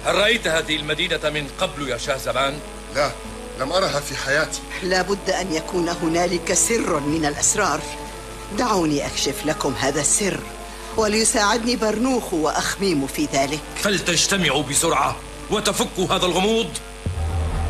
هل رأيت هذه المدينة من قبل يا شاه زمان؟ لا، لم أرها في حياتي. لا بد أن يكون هنالك سر من الأسرار. دعوني أكشف لكم هذا السر، وليساعدني برنوخ وأخميم في ذلك. فلتجتمعوا بسرعة وتفكوا هذا الغموض.